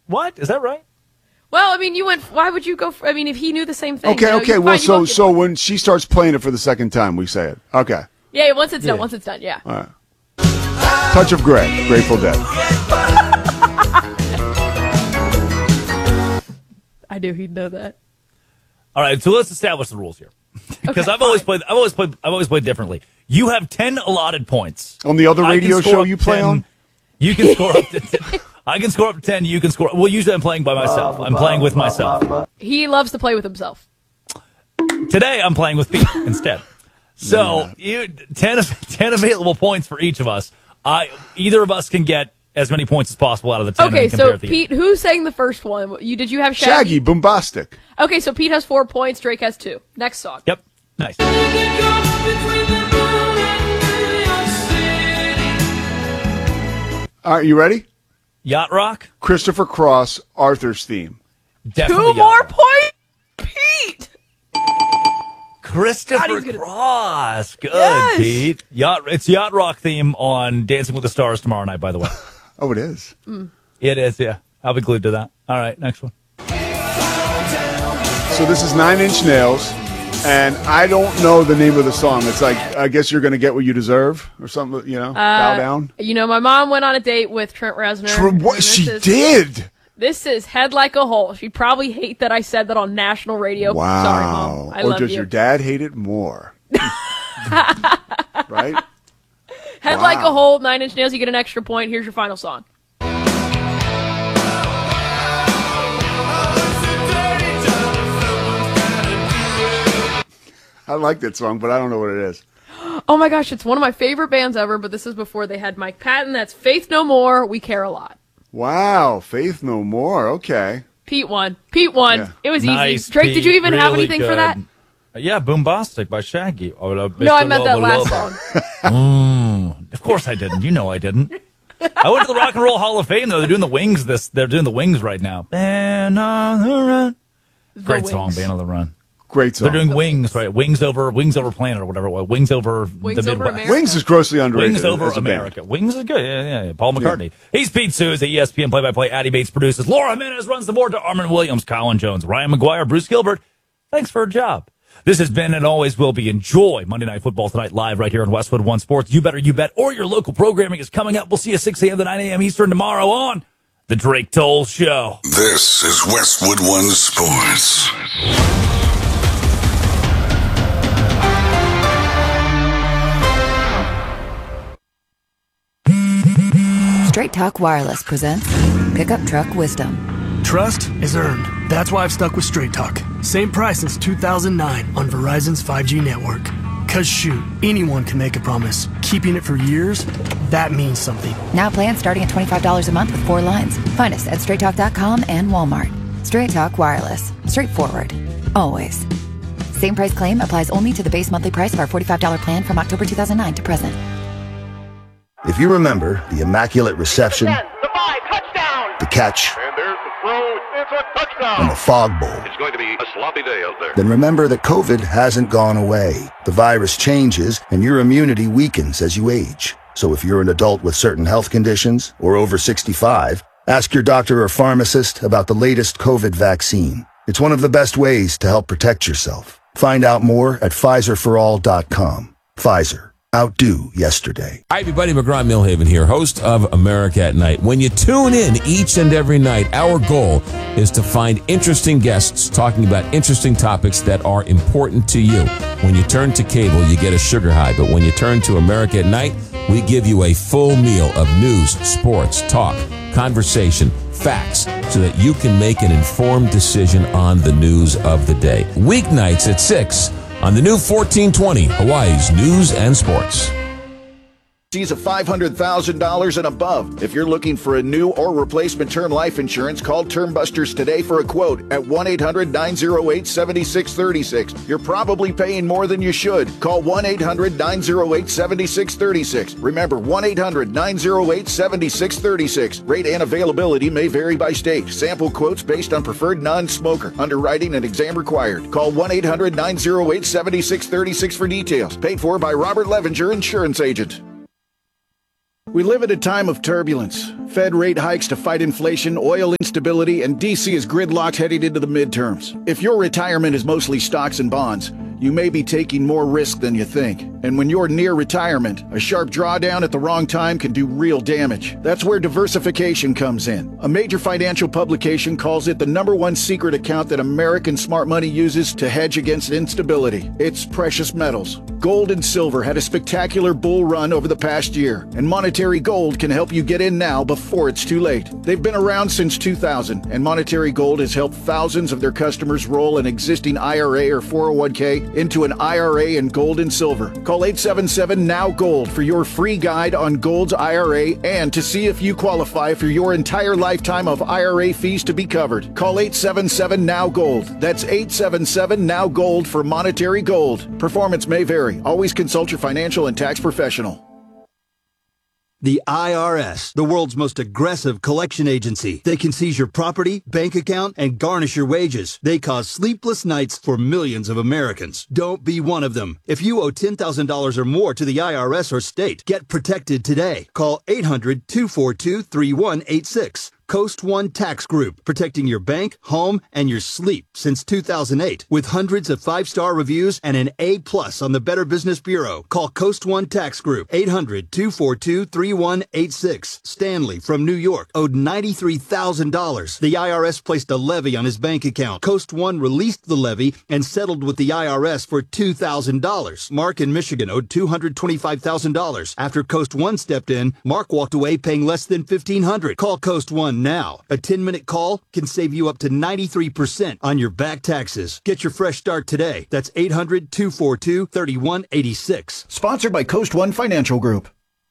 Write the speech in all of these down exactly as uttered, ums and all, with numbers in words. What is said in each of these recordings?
What? Is that right? Well, I mean, you went. Why would you go? For, I mean, if he knew the same thing. Okay, you know, okay. you, Well, fine, so you so when she starts playing it for the second time, we say it. Okay. Yeah, once it's Yeah. done. Once it's done. Yeah. All right. Touch of Grey, Grateful Dead. I knew he'd know that. All right, so let's establish the rules here, because Okay, I've always fine. played. I've always played. I've always played differently. You have ten allotted points On the other I can radio score show up you play ten. on? You can score up to ten. I can score up to ten. You can score. Well, usually I'm playing by myself. I'm playing with myself. He loves to play with himself. Today I'm playing with Pete instead. So you ten ten available points for each of us. I either of us can get as many points as possible out of the ten. Okay, and compare so at the Pete, end. who's saying the first one? You did you have Shaggy? Shaggy, Bombastic. Okay, so Pete has four points. Drake has two. Next song. Yep. Nice. All right, you ready? Yacht Rock. Christopher Cross, Arthur's theme. Definitely Two more Yacht Rock. points, Pete. Christopher God, he's gonna- Cross. Good, Yes. Pete. Yacht, it's Yacht Rock theme on Dancing with the Stars tomorrow night, by the way. Oh, it is. It is, yeah. I'll be glued to that. All right, next one. So this is Nine Inch Nails, and I don't know the name of the song. It's like, I guess you're going to get what you deserve, or something, you know, bow down. You know, my mom went on a date with Trent Reznor. Tr- and what this she is- did. This is Head Like a Hole. She'd probably hate that I said that on national radio. Wow. Sorry, Mom. I or love does you. your dad hate it more? Right? Head Wow. Like a Hole, Nine Inch Nails. You get an extra point. Here's your final song. I like that song, but I don't know what it is. Oh my gosh, it's one of my favorite bands ever, but this is before they had Mike Patton. That's Faith No More, We Care a Lot. Wow, Faith No More. Okay. Pete won. Pete won. Yeah. It was Nice, easy. Drake, did you Pete. even have Really anything for good. that? Uh, Yeah, Boombastic by Shaggy. Oh, uh, No, I Mister meant that Lover last Lover. song. Mm, of course I didn't. You know I didn't. I went to the Rock and Roll Hall of Fame though. They're doing the Wings. This they're doing the Wings right now. Band on the Run. Great Wings. song, Band on the Run. Great song. They're doing Wings, right? Wings over Wings over Planet or whatever it was. Wings over Wings the over Midwest. America. Wings is grossly underrated. Wings over as a band. America. Wings is good. Yeah, yeah, yeah. Paul McCartney. He's Pete Souza, E S P N play-by-play. Addie Bates produces. Laura Jimenez runs the board to Armin Williams, Colin Jones, Ryan McGuire, Bruce Gilbert. Thanks for a job. This has been and always will be Enjoy Monday Night Football tonight live right here on Westwood One Sports. You better, you bet, or your local programming is coming up. We'll see you six a.m. to nine a.m. Eastern tomorrow on The Drake Toll Show. This is Westwood One Sports. Straight Talk Wireless presents Pickup Truck Wisdom. Trust is earned. That's why I've stuck with Straight Talk. Same price since two thousand nine on Verizon's five G network. Cause shoot, anyone can make a promise. Keeping it for years, that means something. Now plans starting at twenty-five dollars a month with four lines. Find us at straight talk dot com and Walmart. Straight Talk Wireless. Straightforward. Always. Same price claim applies only to the base monthly price of our forty-five dollars plan from October two thousand nine to present. If you remember the Immaculate Reception, The five, touchdown! the catch, And there's the throw. It's a touchdown. and the Fog Bowl, It's going to be a sloppy day out there. then remember that COVID hasn't gone away. The virus changes, and your immunity weakens as you age. So if you're an adult with certain health conditions or over sixty-five, ask your doctor or pharmacist about the latest COVID vaccine. It's one of the best ways to help protect yourself. Find out more at Pfizer for all dot com. Pfizer. Outdo yesterday. Hi, everybody. McGraw Millhaven here, host of America at Night. When you tune in each and every night, our goal is to find interesting guests talking about interesting topics that are important to you. When you turn to cable, you get a sugar high, but when you turn to America at Night, we give you a full meal of news, sports, talk, conversation, facts, so that you can make an informed decision on the news of the day. Weeknights at six on the new fourteen twenty, Hawaii's News and Sports. Fees of five hundred thousand dollars and above. If you're looking for a new or replacement term life insurance, call Term Busters today for a quote at one eight hundred nine oh eight seven six three six. You're probably paying more than you should. Call one eight hundred nine oh eight seven six three six. Remember, one eight hundred nine oh eight seven six three six. Rate and availability may vary by state. Sample quotes based on preferred non-smoker. Underwriting and exam required. Call one eight hundred nine oh eight seven six three six for details. Paid for by Robert Levenger, Insurance Agent. We live at a time of turbulence. Fed rate hikes to fight inflation, oil instability, and D C is gridlocked heading into the midterms. If your retirement is mostly stocks and bonds, you may be taking more risk than you think. And when you're near retirement, a sharp drawdown at the wrong time can do real damage. That's where diversification comes in. A major financial publication calls it the number one secret account that American smart money uses to hedge against instability. It's precious metals. Gold and silver had a spectacular bull run over the past year, and Monetary Gold can help you get in now before it's too late. They've been around since two thousand, and Monetary Gold has helped thousands of their customers roll an existing I R A or four oh one k into an I R A in gold and silver. Call eight seven seven, N O W, GOLD for your free guide on Gold's I R A and to see if you qualify for your entire lifetime of I R A fees to be covered. Call eight seven seven, N O W, GOLD. That's eight seven seven, N O W, GOLD for Monetary Gold. Performance may vary. Always consult your financial and tax professional. The I R S, the world's most aggressive collection agency. They can seize your property, bank account, and garnish your wages. They cause sleepless nights for millions of Americans. Don't be one of them. If you owe ten thousand dollars or more to the I R S or state, get protected today. Call eight hundred, two four two, three one eight six. Coast One Tax Group, protecting your bank, home, and your sleep since two thousand eight. With hundreds of five-star reviews and an A plus on the Better Business Bureau. Call Coast One Tax Group, eight hundred, two four two, three one eight six. Stanley from New York owed ninety-three thousand dollars. The I R S placed a levy on his bank account. Coast One released the levy and settled with the I R S for two thousand dollars. Mark in Michigan owed two hundred twenty-five thousand dollars. After Coast One stepped in, Mark walked away paying less than fifteen hundred dollars. Call Coast One now. A ten-minute call can save you up to ninety-three percent on your back taxes. Get your fresh start today. That's eight hundred, two four two, three one eight six. Sponsored by Coast One Financial Group.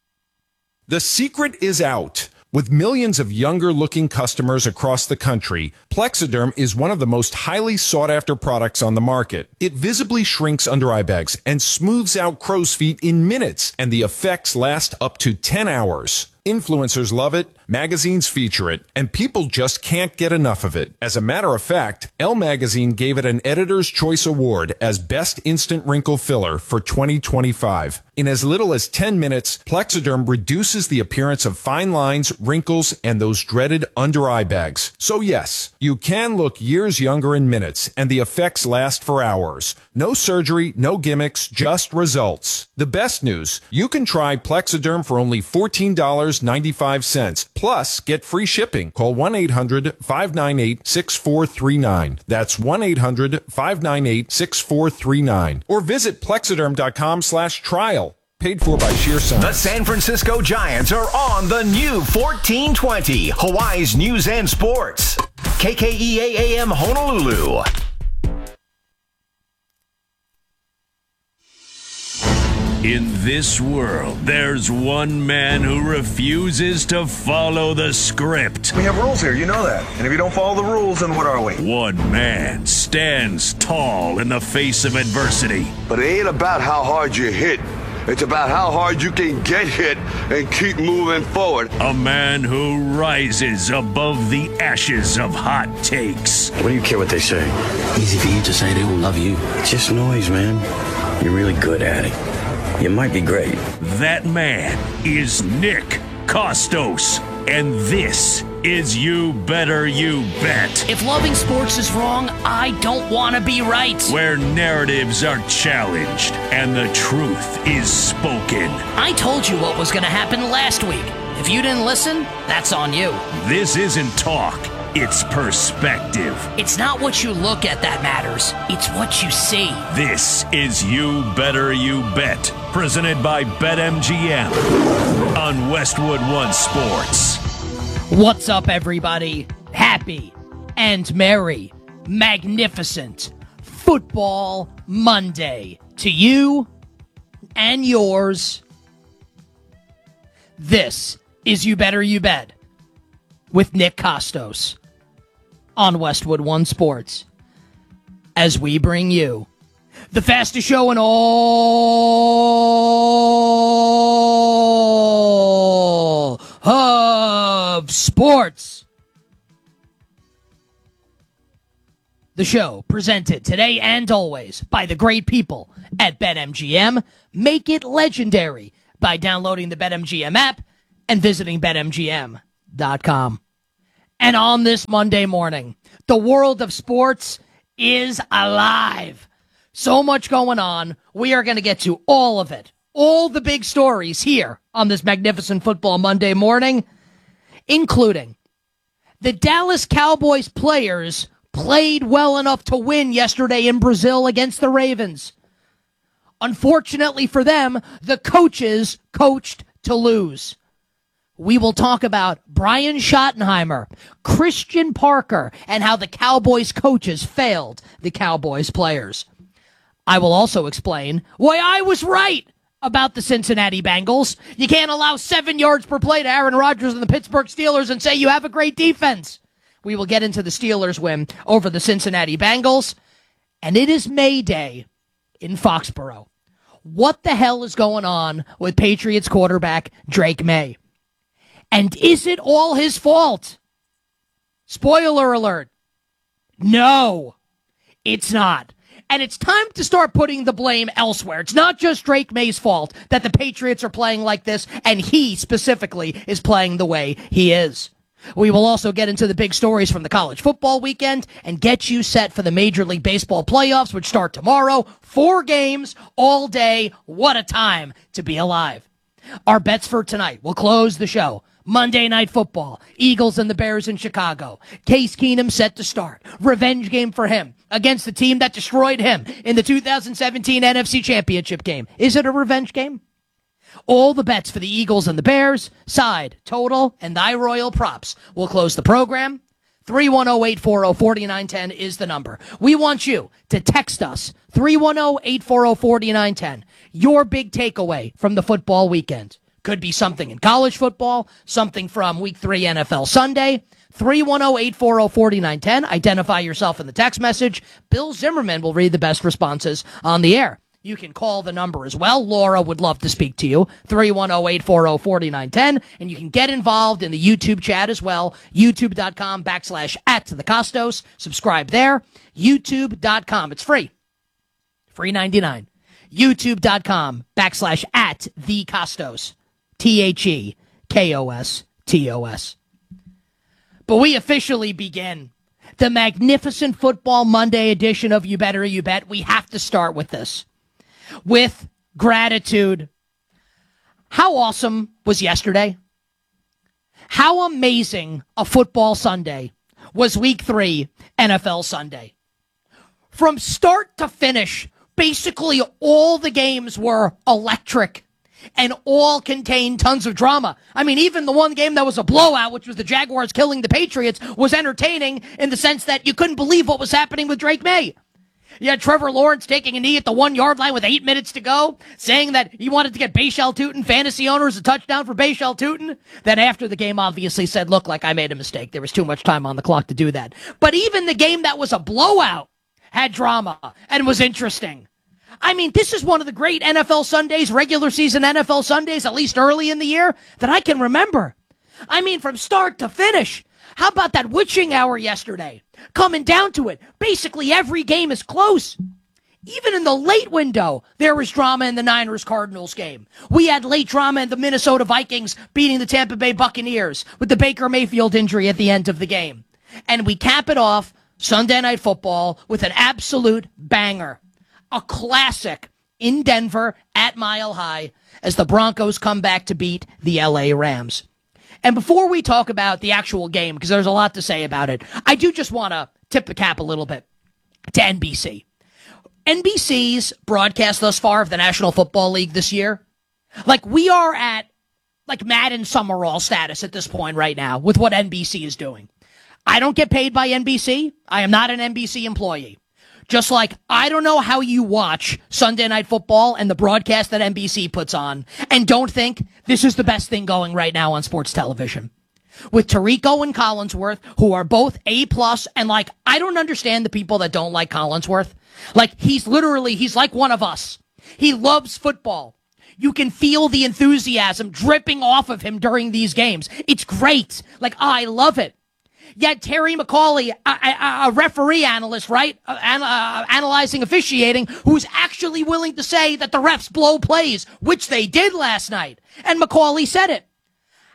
The secret is out. With millions of younger-looking customers across the country, Plexiderm is one of the most highly sought-after products on the market. It visibly shrinks under-eye bags and smooths out crow's feet in minutes, and the effects last up to ten hours. Influencers love it, magazines feature it, and people just can't get enough of it. As a matter of fact, Elle Magazine gave it an Editor's Choice Award as Best Instant Wrinkle Filler for twenty twenty-five. In as little as ten minutes, Plexiderm reduces the appearance of fine lines, wrinkles, and those dreaded under-eye bags. So yes, you can look years younger in minutes, and the effects last for hours. No surgery, no gimmicks, just results. The best news, you can try Plexiderm for only fourteen dollars and ninety-five cents. Plus, get free shipping. Call one eight hundred, five nine eight, six four three nine. That's one eight hundred, five nine eight, six four three nine. Or visit plexiderm.com slash trial. Paid for by Sheer Science. The San Francisco Giants are on the new fourteen twenty, Hawaii's News and Sports. K K E A A M Honolulu. In this world, there's one man who refuses to follow the script. We have rules here, you know that. And if you don't follow the rules, then what are we? One man stands tall in the face of adversity. But it ain't about how hard you hit. It's about how hard you can get hit and keep moving forward. A man who rises above the ashes of hot takes. What do you care what they say? Easy for you to say they will love you. It's just noise, man. You're really good at it. You might be great. That man is Nick Kostos, and this is You Better You Bet. If loving sports is wrong, I don't want to be right. Where narratives are challenged and the truth is spoken. I told you what was going to happen last week. If you didn't listen, that's on you. This isn't talk. It's perspective. It's not what you look at that matters. It's what you see. This is You Better You Bet, presented by BetMGM on Westwood One Sports. What's up, everybody? Happy and merry, magnificent Football Monday to you and yours. This is You Better You Bet with Nick Kostos on Westwood One Sports, as we bring you the fastest show in all of sports. The show presented today and always by the great people at BetMGM. Make it legendary by downloading the BetMGM app and visiting bet M G M dot com. And on this Monday morning, the world of sports is alive. So much going on. We are going to get to all of it. All the big stories here on this magnificent football Monday morning, including the Dallas Cowboys players played well enough to win yesterday in Brazil against the Ravens. Unfortunately for them, the coaches coached to lose. We will talk about Brian Schottenheimer, Christian Parker, and how the Cowboys coaches failed the Cowboys players. I will also explain why I was right about the Cincinnati Bengals. You can't allow seven yards per play to Aaron Rodgers and the Pittsburgh Steelers and say you have a great defense. We will get into the Steelers' win over the Cincinnati Bengals. And it is May Day in Foxborough. What the hell is going on with Patriots quarterback Drake May? And is it all his fault? Spoiler alert. No, it's not. And it's time to start putting the blame elsewhere. It's not just Drake May's fault that the Patriots are playing like this, and he specifically is playing the way he is. We will also get into the big stories from the college football weekend and get you set for the Major League Baseball playoffs, which start tomorrow. Four games all day. What a time to be alive. Our bets for tonight. We'll close the show. Monday Night Football, Eagles and the Bears in Chicago. Case Keenum set to start. Revenge game for him against the team that destroyed him in the two thousand seventeen N F C Championship game. Is it a revenge game? All the bets for the Eagles and the Bears, side, total, and thy royal props. We'll close the program. three one zero, eight four zero, four nine one zero is the number. We want you to text us, three one zero, eight four zero, four nine one zero, your big takeaway from the football weekend. Could be something in college football, something from week three N F L Sunday. three one zero, eight four zero, four nine one zero. Identify yourself in the text message. Bill Zimmerman will read the best responses on the air. You can call the number as well. Laura would love to speak to you. three one zero, eight four zero, four nine one zero. And you can get involved in the YouTube chat as well. YouTube.com backslash at the Costos. Subscribe there. YouTube dot com. It's free. Free ninety-nine. YouTube.com backslash at the Costos. T H E K O S T O S. But we officially begin the magnificent Football Monday edition of You Better You Bet. We have to start with this. With gratitude. How awesome was yesterday? How amazing a football Sunday was week three N F L Sunday. From start to finish, basically all the games were electric. And all contained tons of drama. I mean, even the one game that was a blowout, which was the Jaguars killing the Patriots, was entertaining in the sense that you couldn't believe what was happening with Drake May. You had Trevor Lawrence taking a knee at the one-yard line with eight minutes to go, saying that he wanted to get Bashal Tutin, fantasy owners, a touchdown for Bashal Tutin. Then after the game, obviously said, look, like I made a mistake. There was too much time on the clock to do that. But even the game that was a blowout had drama and was interesting. I mean, this is one of the great N F L Sundays, regular season N F L Sundays, at least early in the year, that I can remember. I mean, from start to finish. How about that witching hour yesterday? Coming down to it, basically every game is close. Even in the late window, there was drama in the Niners-Cardinals game. We had late drama in the Minnesota Vikings beating the Tampa Bay Buccaneers with the Baker Mayfield injury at the end of the game. And we cap it off Sunday Night Football with an absolute banger. A classic in Denver at Mile High as the Broncos come back to beat the L A Rams. And before we talk about the actual game, because there's a lot to say about it, I do just want to tip the cap a little bit to N B C. N B C's broadcast thus far of the National Football League this year, like we are at like Madden Summerall status at this point right now with what N B C is doing. I don't get paid by N B C. I am not an N B C employee. Just like, I don't know how you watch Sunday Night Football and the broadcast that N B C puts on and don't think this is the best thing going right now on sports television. With Tirico and Collinsworth, who are both A plus, and like, I don't understand the people that don't like Collinsworth. Like, he's literally, he's like one of us. He loves football. You can feel the enthusiasm dripping off of him during these games. It's great. Like, I love it. Yet Terry McCauley, a, a, a referee analyst, right, uh, an, uh, analyzing officiating, who's actually willing to say that the refs blow plays, which they did last night. And McCauley said it.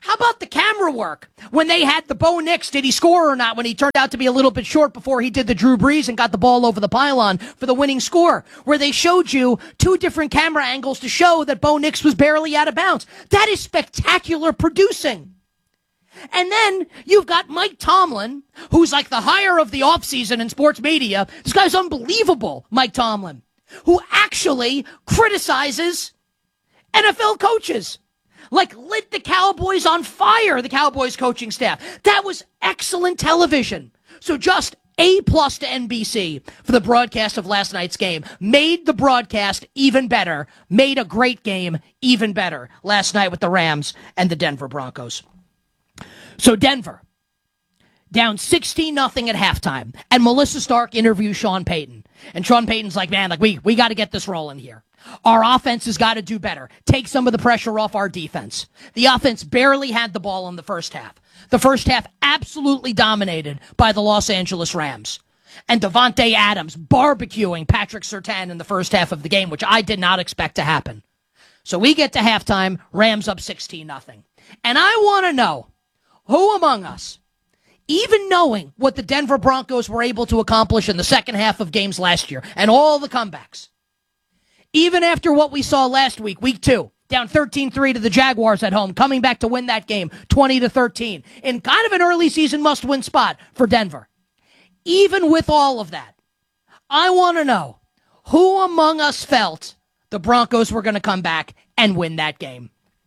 How about the camera work? When they had the Bo Nix, did he score or not? When he turned out to be a little bit short before he did the Drew Brees and got the ball over the pylon for the winning score, where they showed you two different camera angles to show that Bo Nix was barely out of bounds. That is spectacular producing. And then you've got Mike Tomlin, who's like the hire of the offseason in sports media. This guy's unbelievable, Mike Tomlin, who actually criticizes N F L coaches. Like lit the Cowboys on fire, the Cowboys coaching staff. That was excellent television. So just A plus to N B C for the broadcast of last night's game. Made the broadcast even better. Made a great game even better last night with the Rams and the Denver Broncos. So Denver, down sixteen nothing at halftime. And Melissa Stark interviews Sean Payton. And Sean Payton's like, man, like we, we got to get this rolling here. Our offense has got to do better. Take some of the pressure off our defense. The offense barely had the ball in the first half. The first half absolutely dominated by the Los Angeles Rams. And Davante Adams barbecuing Patrick Surtain in the first half of the game, which I did not expect to happen. So we get to halftime, Rams up sixteen nothing. And I want to know, who among us, even knowing what the Denver Broncos were able to accomplish in the second half of games last year and all the comebacks, even after what we saw last week, week two, down thirteen three to the Jaguars at home, coming back to win that game twenty to thirteen in kind of an early season must-win spot for Denver. Even with all of that, I want to know who among us felt the Broncos were going to come back and win that game.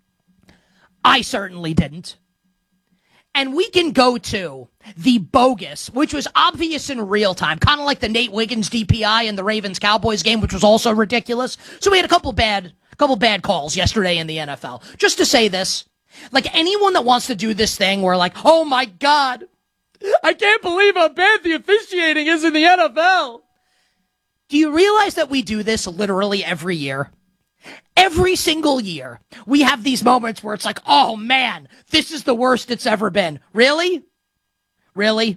I certainly didn't. And we can go to the bogus, which was obvious in real time, kind of like the Nate Wiggins D P I in the Ravens-Cowboys game, which was also ridiculous. So we had a couple bad, a couple bad calls yesterday in the N F L. Just to say this, like anyone that wants to do this thing where like, oh my God, I can't believe how bad the officiating is in the N F L. Do you realize that we do this literally every year? Every single year, we have these moments where it's like, oh man, this is the worst it's ever been. Really? Really?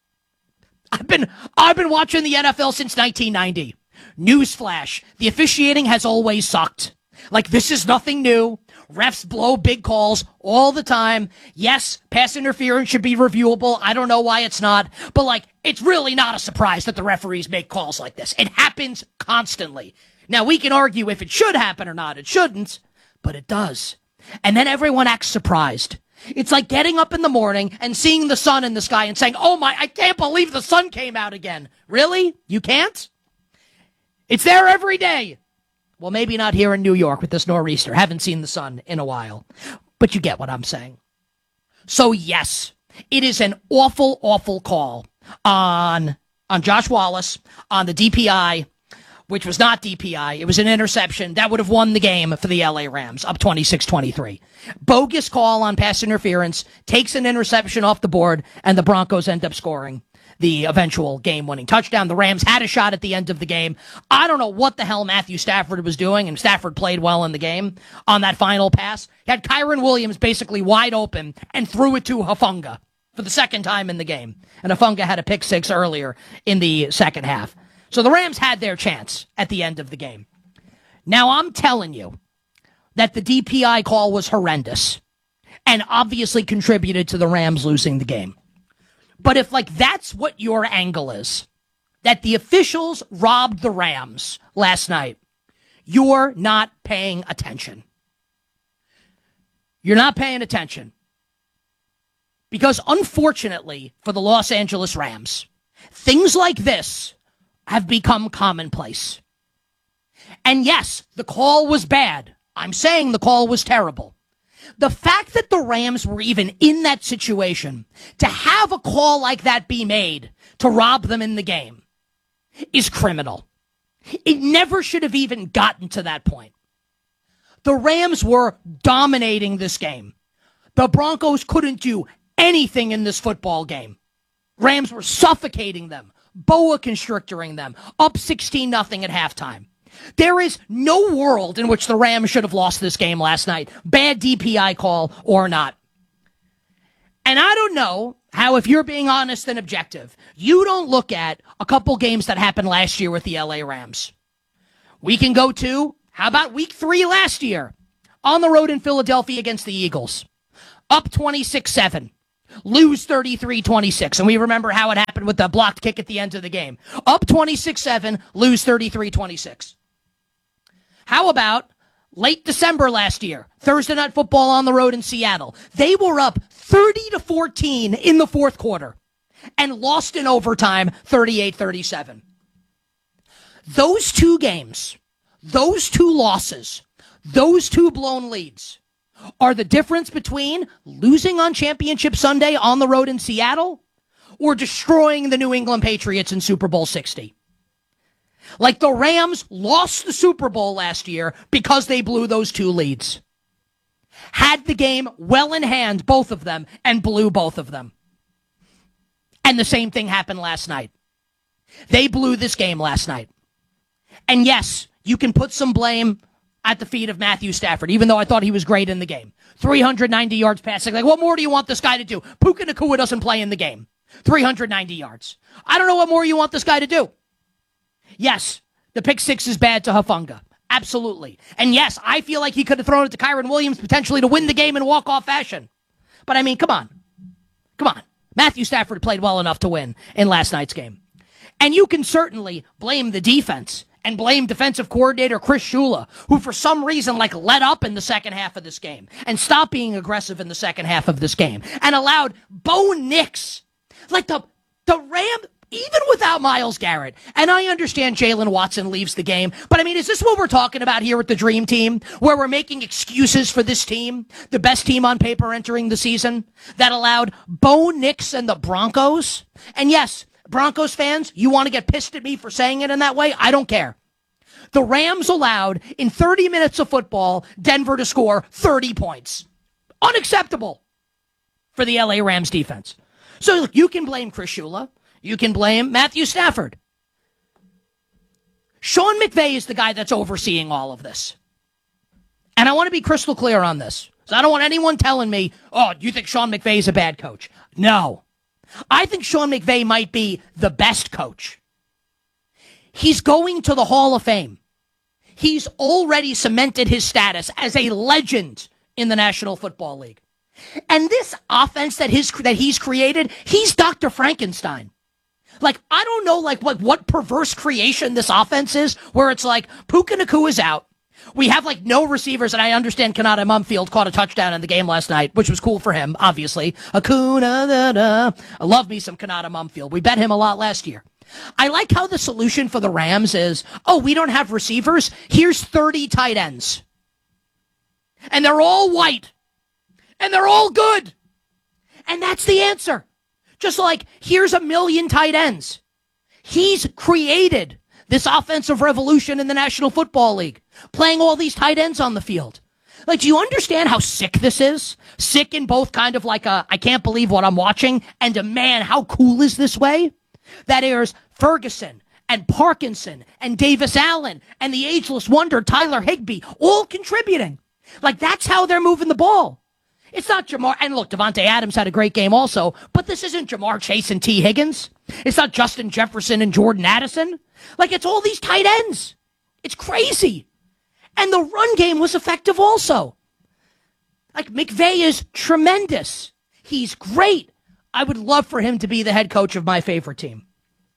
I've been, I've been watching the N F L since nineteen ninety. Newsflash, the officiating has always sucked. Like, this is nothing new. Refs blow big calls all the time. Yes, pass interference should be reviewable. I don't know why it's not. But, like, it's really not a surprise that the referees make calls like this. It happens constantly. Now, we can argue if it should happen or not. It shouldn't, but it does. And then everyone acts surprised. It's like getting up in the morning and seeing the sun in the sky and saying, oh my, I can't believe the sun came out again. Really? You can't? It's there every day. Well, maybe not here in New York with this nor'easter. Haven't seen the sun in a while. But you get what I'm saying. So, yes, it is an awful, awful call on, on Josh Wallace, on the D P I, which was not D P I. It was an interception that would have won the game for the L A Rams, up twenty-six twenty-three. Bogus call on pass interference, takes an interception off the board, and the Broncos end up scoring the eventual game-winning touchdown. The Rams had a shot at the end of the game. I don't know what the hell Matthew Stafford was doing, and Stafford played well in the game on that final pass. He had Kyren Williams basically wide open and threw it to Hufanga for the second time in the game. And Hufanga had a pick six earlier in the second half. So the Rams had their chance at the end of the game. Now, I'm telling you that the D P I call was horrendous and obviously contributed to the Rams losing the game. But if, like, that's what your angle is, that the officials robbed the Rams last night, you're not paying attention. You're not paying attention. Because, unfortunately, for the Los Angeles Rams, things like this have become commonplace. And yes, the call was bad. I'm saying the call was terrible. The fact that the Rams were even in that situation, to have a call like that be made to rob them in the game, is criminal. It never should have even gotten to that point. The Rams were dominating this game. The Broncos couldn't do anything in this football game. Rams were suffocating them, boa constrictoring them, up sixteen nothing at halftime. There is no world in which the Rams should have lost this game last night, bad D P I call or not. And I don't know how, if you're being honest and objective, you don't look at a couple games that happened last year with the L A Rams. We can go to, how about week three last year, on the road in Philadelphia against the Eagles? up twenty-six seven. Lose thirty-three twenty-six. And we remember how it happened with the blocked kick at the end of the game. Up twenty-six seven, lose thirty-three twenty-six. How about late December last year, Thursday Night Football on the road in Seattle? They were up thirty to fourteen in the fourth quarter and lost in overtime thirty-eight thirty-seven. Those two games, those two losses, those two blown leads are the difference between losing on Championship Sunday on the road in Seattle or destroying the New England Patriots in Super Bowl sixty. Like the Rams lost the Super Bowl last year because they blew those two leads. Had the game well in hand, both of them, and blew both of them. And the same thing happened last night. They blew this game last night. And yes, you can put some blame at the feet of Matthew Stafford, even though I thought he was great in the game. three hundred ninety yards passing. Like, what more do you want this guy to do? Puka Nacua doesn't play in the game. three hundred ninety yards. I don't know what more you want this guy to do. Yes, the pick six is bad to Hufanga. Absolutely. And yes, I feel like he could have thrown it to Kyron Williams potentially to win the game in walk-off fashion. But I mean, come on. Come on. Matthew Stafford played well enough to win in last night's game. And you can certainly blame the defense and blame defensive coordinator Chris Shula, who for some reason like let up in the second half of this game and stopped being aggressive in the second half of this game and allowed Bo Nix, like the the Ram, even without Myles Garrett. And I understand Jalen Watson leaves the game, but I mean, is this what we're talking about here with the Dream Team, where we're making excuses for this team, the best team on paper entering the season, that allowed Bo Nix and the Broncos? And yes, Broncos fans, you want to get pissed at me for saying it in that way? I don't care. The Rams allowed, in thirty minutes of football, Denver to score thirty points. Unacceptable for the L A Rams defense. So look, you can blame Chris Shula. You can blame Matthew Stafford. Sean McVay is the guy that's overseeing all of this. And I want to be crystal clear on this. So I don't want anyone telling me, oh, do you think Sean McVay is a bad coach? No. I think Sean McVay might be the best coach. He's going to the Hall of Fame. He's already cemented his status as a legend in the National Football League. And this offense that his that he's created, he's Doctor Frankenstein. Like, I don't know, like, what, what perverse creation this offense is, where it's like, Puka Nacua is out. We have, like, no receivers, and I understand Kanata Mumfield caught a touchdown in the game last night, which was cool for him, obviously. Hakuna, da, da. I love me some Kanata Mumfield. We bet him a lot last year. I like how the solution for the Rams is, oh, we don't have receivers. Here's thirty tight ends. And they're all white. And they're all good. And that's the answer. Just like, here's a million tight ends. He's created this offensive revolution in the National Football League, playing all these tight ends on the field. Like, do you understand how sick this is? Sick in both kind of like a, I can't believe what I'm watching, and a man, how cool is this way? That airs Ferguson and Parkinson and Davis Allen and the ageless wonder Tyler Higbee, all contributing. Like, that's how they're moving the ball. It's not Jamar, and look, Devontae Adams had a great game also, but this isn't Jamar Chase and T. Higgins. It's not Justin Jefferson and Jordan Addison. Like, it's all these tight ends. It's crazy. And the run game was effective also. Like, McVay is tremendous. He's great. I would love for him to be the head coach of my favorite team.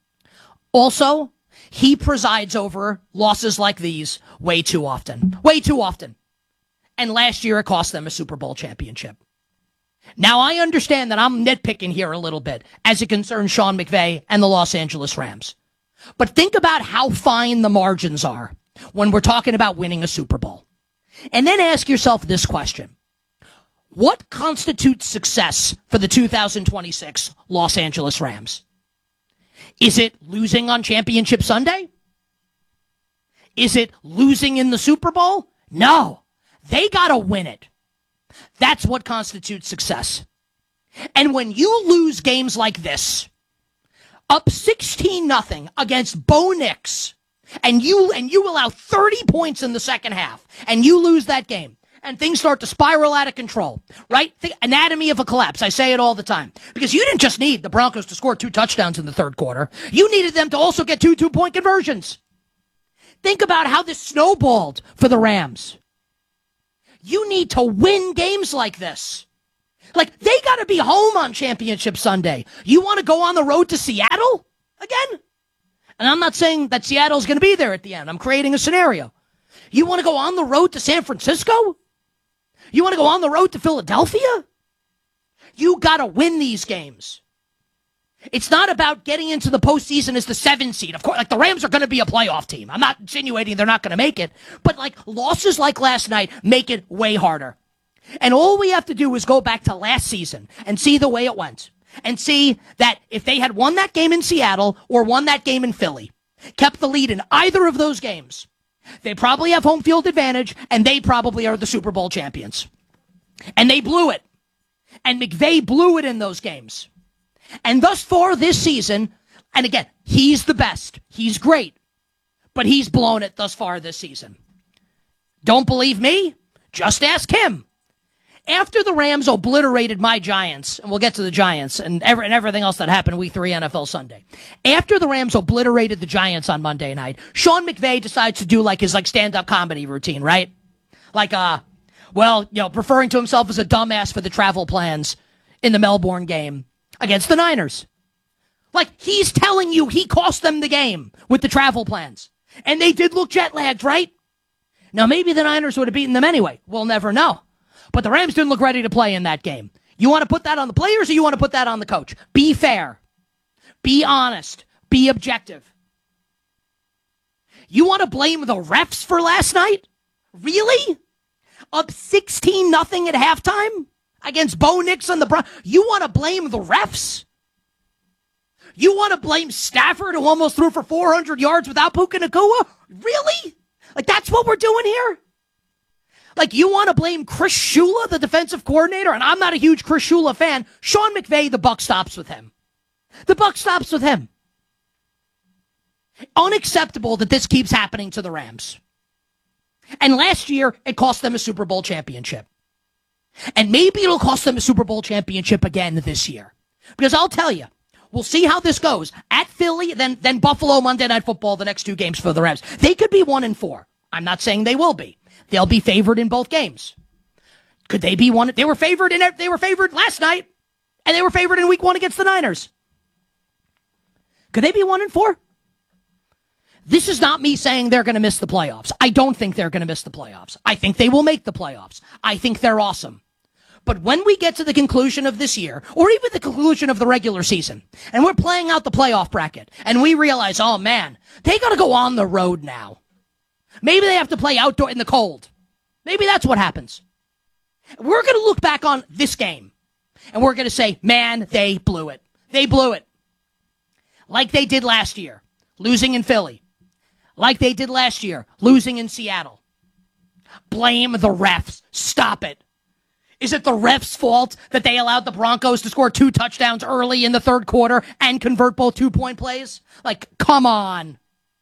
Also, he presides over losses like these way too often. Way too often. And last year, it cost them a Super Bowl championship. Now, I understand that I'm nitpicking here a little bit as it concerns Sean McVay and the Los Angeles Rams. But think about how fine the margins are when we're talking about winning a Super Bowl. And then ask yourself this question. What constitutes success for the two thousand twenty-six Los Angeles Rams? Is it losing on Championship Sunday? Is it losing in the Super Bowl? No. They got to win it. That's what constitutes success. And when you lose games like this, up sixteen nothing against Bo Nix, and you and you allow thirty points in the second half, and you lose that game, and things start to spiral out of control, right? The anatomy of a collapse. I say it all the time. Because you didn't just need the Broncos to score two touchdowns in the third quarter. You needed them to also get two two-point conversions. Think about how this snowballed for the Rams. You need to win games like this. Like, they got to be home on Championship Sunday. You want to go on the road to Seattle again? And I'm not saying that Seattle's going to be there at the end. I'm creating a scenario. You want to go on the road to San Francisco? You want to go on the road to Philadelphia? You got to win these games. It's not about getting into the postseason as the seven seed. Of course, like, the Rams are going to be a playoff team. I'm not insinuating they're not going to make it. But, like, losses like last night make it way harder. And all we have to do is go back to last season and see the way it went. And see that if they had won that game in Seattle or won that game in Philly, kept the lead in either of those games, they probably have home field advantage, and they probably are the Super Bowl champions. And they blew it. And McVay blew it in those games. And thus far this season, and again, he's the best. He's great. But he's blown it thus far this season. Don't believe me? Just ask him. After the Rams obliterated my Giants, and we'll get to the Giants and, every, and everything else that happened week three N F L Sunday. After the Rams obliterated the Giants on Monday night, Sean McVay decides to do like his like stand-up comedy routine, right? Like, uh, well, you know, referring to himself as a dumbass for the travel plans in the Melbourne game against the Niners. Like, he's telling you he cost them the game with the travel plans. And they did look jet-lagged, right? Now, maybe the Niners would have beaten them anyway. We'll never know. But the Rams didn't look ready to play in that game. You want to put that on the players or you want to put that on the coach? Be fair. Be honest. Be objective. You want to blame the refs for last night? Really? Up sixteen nothing at halftime against Bo Nix and the Browns? You want to blame the refs? You want to blame Stafford, who almost threw for four hundred yards without Puka Nacua? Really? Like, that's what we're doing here? Like, you want to blame Chris Shula, the defensive coordinator? And I'm not a huge Chris Shula fan. Sean McVay, the buck stops with him. The buck stops with him. Unacceptable that this keeps happening to the Rams. And last year, it cost them a Super Bowl championship. And maybe it'll cost them a Super Bowl championship again this year. Because I'll tell you, we'll see how this goes. At Philly, then, then Buffalo, Monday Night Football, the next two games for the Rams. They could be one and four. I'm not saying they will be. They'll be favored in both games. Could they be one? They were favored in they were favored last night, and they were favored in week one against the Niners. Could they be one and four? This is not me saying they're going to miss the playoffs. I don't think they're going to miss the playoffs. I think they will make the playoffs. I think they're awesome. But when we get to the conclusion of this year, or even the conclusion of the regular season, and we're playing out the playoff bracket, and we realize, oh man, they got to go on the road now. Maybe they have to play outdoor in the cold. Maybe that's what happens. We're going to look back on this game, and we're going to say, man, they blew it. They blew it. Like they did last year, losing in Philly. Like they did last year, losing in Seattle. Blame the refs. Stop it. Is it the refs' fault that they allowed the Broncos to score two touchdowns early in the third quarter and convert both two-point plays? Like, come on.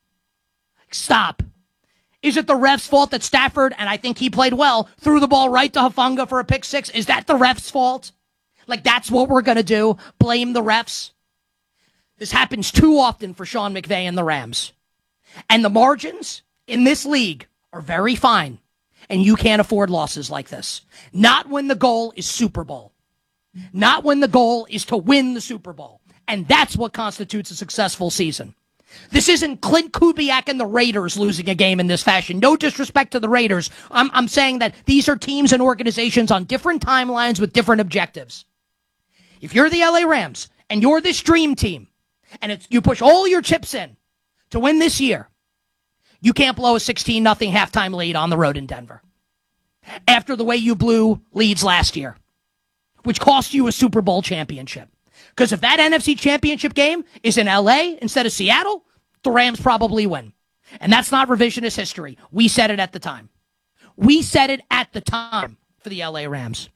Stop. Is it the refs' fault that Stafford, and I think he played well, threw the ball right to Hufanga for a pick six? Is that the refs' fault? Like, that's what we're going to do? Blame the refs? This happens too often for Sean McVay and the Rams. And the margins in this league are very fine. And you can't afford losses like this. Not when the goal is Super Bowl. Not when the goal is to win the Super Bowl. And that's what constitutes a successful season. This isn't Clint Kubiak and the Raiders losing a game in this fashion. No disrespect to the Raiders. I'm, I'm saying that these are teams and organizations on different timelines with different objectives. If you're the L A Rams and you're this dream team and it's, you push all your chips in to win this year, you can't blow a sixteen nothing halftime lead on the road in Denver. After the way you blew leads last year, which cost you a Super Bowl championship. Because if that N F C championship game is in L A instead of Seattle, the Rams probably win. And that's not revisionist history. We said it at the time. We said it at the time for the L A Rams.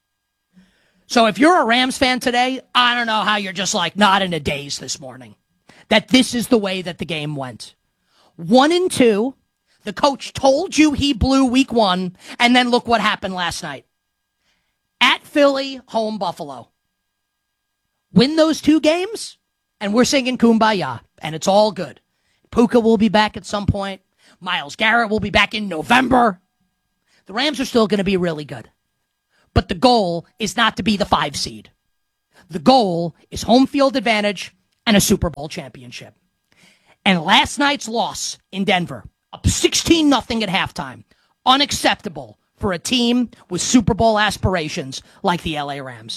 So if you're a Rams fan today, I don't know how you're just like not in a daze this morning. That this is the way that the game went. One and two, the coach told you he blew week one, and then look what happened last night. At Philly, home Buffalo. Win those two games, and we're singing Kumbaya, and it's all good. Puka will be back at some point. Myles Garrett will be back in November. The Rams are still going to be really good. But the goal is not to be the five seed. The goal is home field advantage and a Super Bowl championship. And last night's loss in Denver, up sixteen nothing at halftime, unacceptable for a team with Super Bowl aspirations like the L A Rams.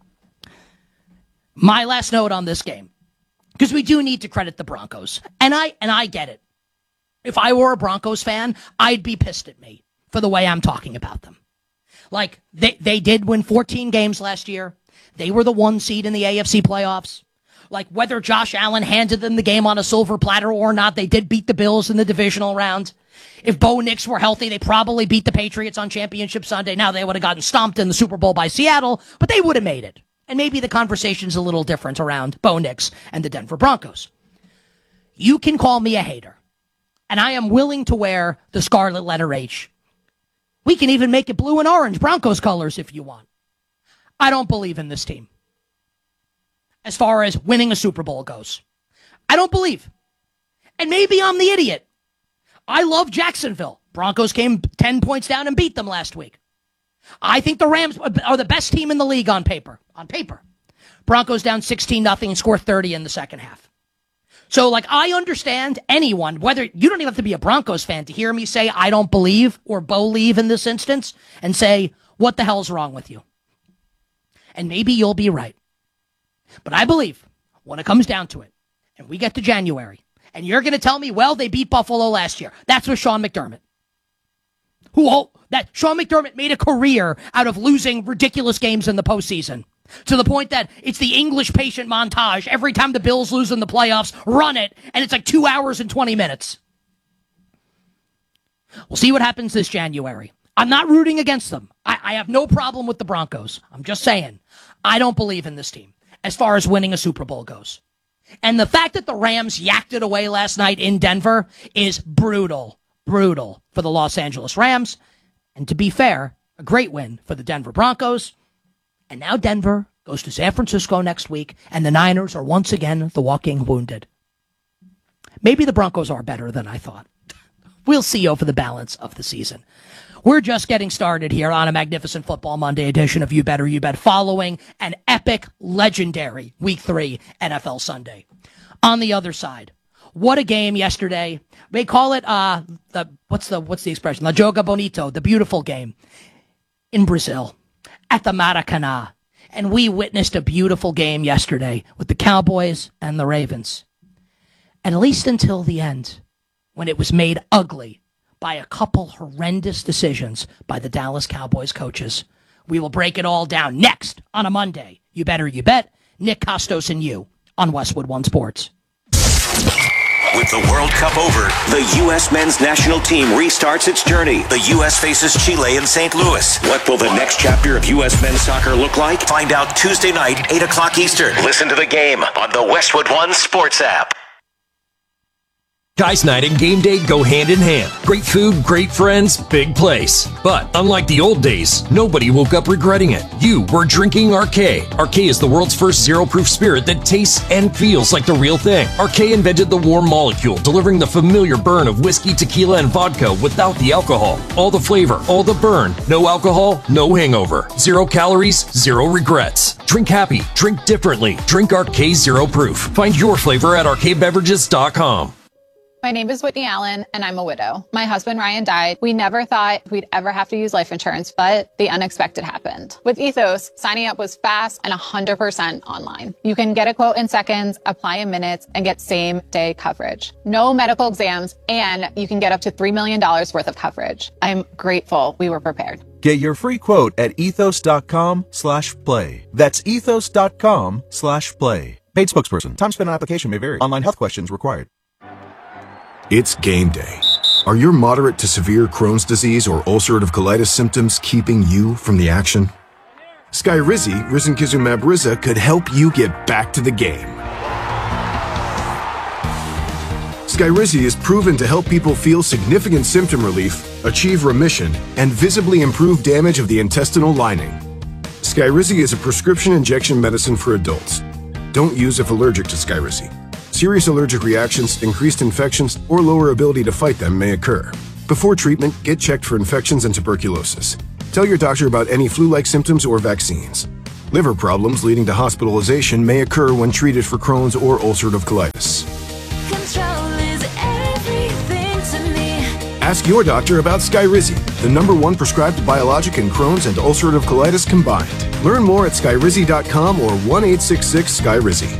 My last note on this game, because we do need to credit the Broncos, and I and I get it. If I were a Broncos fan, I'd be pissed at me for the way I'm talking about them. Like, they, they did win fourteen games last year. They were the one seed in the A F C playoffs. Like, whether Josh Allen handed them the game on a silver platter or not, they did beat the Bills in the divisional round. If Bo Nix were healthy, they probably beat the Patriots on Championship Sunday. Now, they would have gotten stomped in the Super Bowl by Seattle, but they would have made it. And maybe the conversation's a little different around Bo Nix and the Denver Broncos. You can call me a hater, and I am willing to wear the scarlet letter H. We can even make it blue and orange, Broncos colors, if you want. I don't believe in this team as far as winning a Super Bowl goes. I don't believe. And maybe I'm the idiot. I love Jacksonville. Broncos came ten points down and beat them last week. I think the Rams are the best team in the league on paper. On paper. Broncos down sixteen nothing and score thirty in the second half. So, like, I understand anyone, whether you don't even have to be a Broncos fan to hear me say I don't believe or believe in this instance and say, what the hell's wrong with you? And maybe you'll be right. But I believe when it comes down to it, and we get to January, and you're going to tell me, well, they beat Buffalo last year. That's with Sean McDermott. Who, oh, that Sean McDermott made a career out of losing ridiculous games in the postseason. To the point that it's the English patient montage. Every time the Bills lose in the playoffs, run it, and it's like two hours and twenty minutes. We'll see what happens this January. I'm not rooting against them. I, I have no problem with the Broncos. I'm just saying, I don't believe in this team as far as winning a Super Bowl goes. And the fact that the Rams yacked it away last night in Denver is brutal, brutal for the Los Angeles Rams. And to be fair, a great win for the Denver Broncos. And now Denver goes to San Francisco next week, and the Niners are once again the walking wounded. Maybe the Broncos are better than I thought. We'll see over the balance of the season. We're just getting started here on a magnificent Football Monday edition of You Better You Bet, following an epic, legendary Week three N F L Sunday. On the other side, what a game yesterday. They call it, uh, the what's the what's the expression? La Joga Bonito, the beautiful game in Brazil at the Maracanã. And we witnessed a beautiful game yesterday with the Cowboys and the Ravens. At least until the end, when it was made ugly by a couple horrendous decisions by the Dallas Cowboys coaches. We will break it all down next on a Monday. You Better You Bet. Nick Costos and you on Westwood One Sports. With the World Cup over, the U S men's national team restarts its journey. The U S faces Chile in Saint Louis. What will the next chapter of U S men's soccer look like? Find out Tuesday night, eight o'clock Eastern. Listen to the game on the Westwood One Sports app. Guys night and game day go hand in hand. Great food, great friends, big place. But unlike the old days, nobody woke up regretting it. You were drinking Arcay. Arcay is the world's first zero-proof spirit that tastes and feels like the real thing. Arcay invented the warm molecule, delivering the familiar burn of whiskey, tequila, and vodka without the alcohol. All the flavor, all the burn. No alcohol, no hangover. Zero calories, zero regrets. Drink happy, drink differently. Drink Arcay Zero Proof. Find your flavor at arcade beverages dot com. My name is Whitney Allen, and I'm a widow. My husband, Ryan, died. We never thought we'd ever have to use life insurance, but the unexpected happened. With Ethos, signing up was fast and one hundred percent online. You can get a quote in seconds, apply in minutes, and get same-day coverage. No medical exams, and you can get up to three million dollars worth of coverage. I'm grateful we were prepared. Get your free quote at ethos.com slash play. That's ethos.com slash play. Paid spokesperson. Time spent on application may vary. Online health questions required. It's game day. Are your moderate to severe Crohn's disease or ulcerative colitis symptoms keeping you from the action? Skyrizi, risankizumab Riza, could help you get back to the game. Skyrizi is proven to help people feel significant symptom relief, achieve remission, and visibly improve damage of the intestinal lining. Skyrizi is a prescription injection medicine for adults. Don't use if allergic to Skyrizi. Serious allergic reactions, increased infections, or lower ability to fight them may occur. Before treatment, get checked for infections and tuberculosis. Tell your doctor about any flu-like symptoms or vaccines. Liver problems leading to hospitalization may occur when treated for Crohn's or ulcerative colitis. Control is everything to me. Ask your doctor about Skyrizi, the number one prescribed biologic in Crohn's and ulcerative colitis combined. Learn more at skyrizi dot com or one eight six six Skyrizi.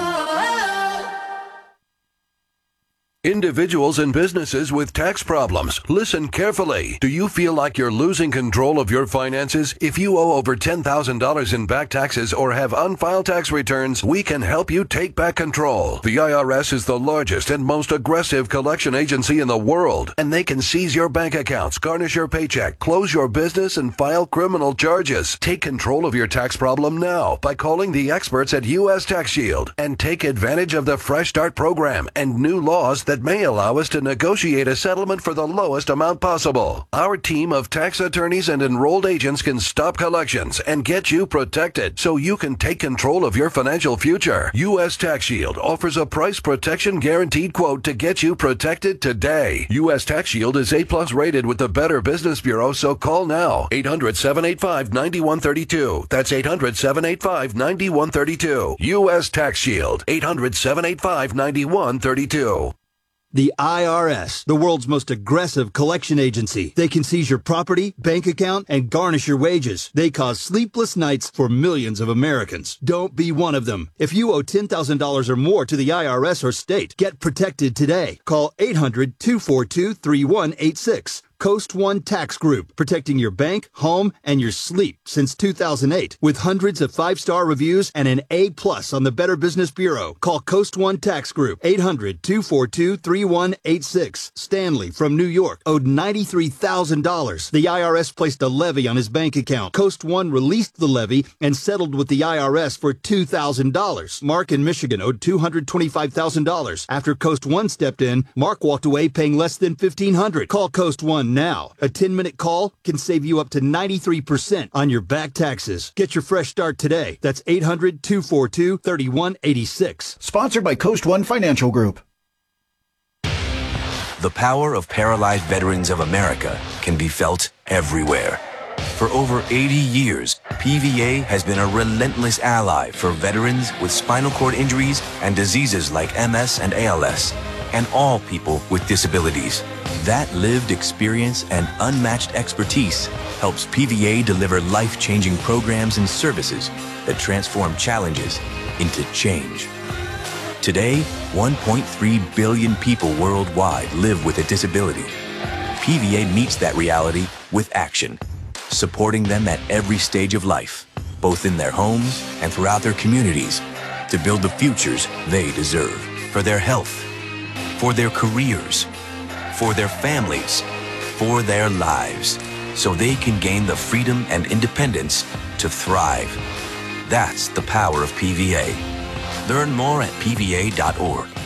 Individuals and businesses with tax problems, listen carefully. Do you feel like you're losing control of your finances? If you owe over ten thousand dollars in back taxes or have unfiled tax returns, we can help you take back control. The I R S is the largest and most aggressive collection agency in the world, and they can seize your bank accounts, garnish your paycheck, close your business, and file criminal charges. Take control of your tax problem now by calling the experts at U S Tax Shield and take advantage of the Fresh Start program and new laws that that may allow us to negotiate a settlement for the lowest amount possible. Our team of tax attorneys and enrolled agents can stop collections and get you protected so you can take control of your financial future. U S Tax Shield offers a price protection guaranteed quote to get you protected today. U S Tax Shield is A plus rated with the Better Business Bureau, so call now. eight hundred, seven eight five, nine one three two. That's eight hundred, seven eight five, nine one three two. U S Tax Shield. eight hundred, seven eight five, nine one three two. The I R S, the world's most aggressive collection agency. They can seize your property, bank account, and garnish your wages. They cause sleepless nights for millions of Americans. Don't be one of them. If you owe ten thousand dollars or more to the I R S or state, get protected today. Call eight hundred, two four two, three one eight six. Coast One Tax Group, protecting your bank, home, and your sleep since two thousand eight. With hundreds of five-star reviews and an A plus on the Better Business Bureau. Call Coast One Tax Group, eight hundred, two four two, three one eight six. Stanley from New York owed ninety-three thousand dollars. The I R S placed a levy on his bank account. Coast One released the levy and settled with the I R S for two thousand dollars. Mark in Michigan owed two hundred twenty-five thousand dollars. After Coast One stepped in, Mark walked away paying less than fifteen hundred dollars. Call Coast One now. A ten-minute call can save you up to ninety-three percent on your back taxes. Get your fresh start today. That's eight hundred, two four two, three one eight six. Sponsored by Coast One Financial Group. The power of Paralyzed Veterans of America can be felt everywhere. For over eighty years, P V A has been a relentless ally for veterans with spinal cord injuries and diseases like M S and A L S, and all people with disabilities. That lived experience and unmatched expertise helps P V A deliver life-changing programs and services that transform challenges into change. Today, one point three billion people worldwide live with a disability. P V A meets that reality with action, supporting them at every stage of life, both in their homes and throughout their communities, to build the futures they deserve for their health, for their careers, for their families, for their lives, so they can gain the freedom and independence to thrive. That's the power of P V A. Learn more at P V A dot org.